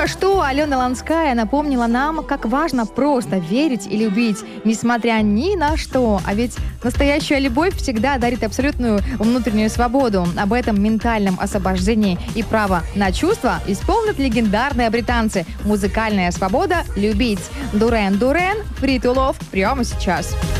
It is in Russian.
Только что Алена Ланская напомнила нам, как важно просто верить и любить, несмотря ни на что. А ведь настоящая любовь всегда дарит абсолютную внутреннюю свободу. Об этом ментальном освобождении и право на чувства исполнят легендарные британцы. Музыкальная свобода любить. Дурен Дурен, Free to Love прямо сейчас.